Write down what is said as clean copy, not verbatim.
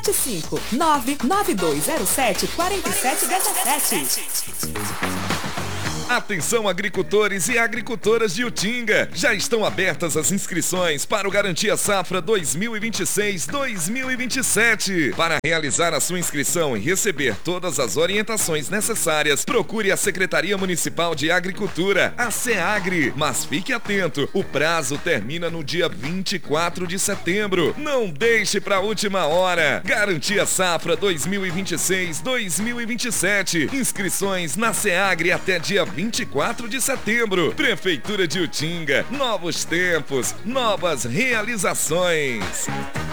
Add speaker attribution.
Speaker 1: 75 99207 4717.
Speaker 2: Atenção, agricultores e agricultoras de Utinga! Já estão abertas as inscrições para o Garantia Safra 2026-2027. Para realizar a sua inscrição e receber todas as orientações necessárias, procure a Secretaria Municipal de Agricultura, a SEAGRE. Mas fique atento, o prazo termina no dia 24 de setembro. Não deixe para a última hora. Garantia Safra 2026-2027. Inscrições na SEAGRE até dia 24 de setembro. Prefeitura de Utinga. Novos tempos, novas realizações.